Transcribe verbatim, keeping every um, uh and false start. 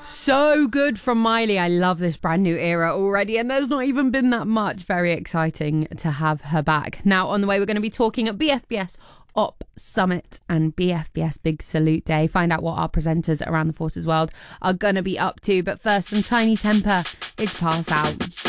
So good from Miley. I love this brand new era already, and there's not even been that much. Very exciting to have her back. Now, on the way, we're going to be talking at B F B S Op Summit and B F B S Big Salute Day. Find out what our presenters around the Forces world are going to be up to. But first, some Tiny Temper. It's Pass Out.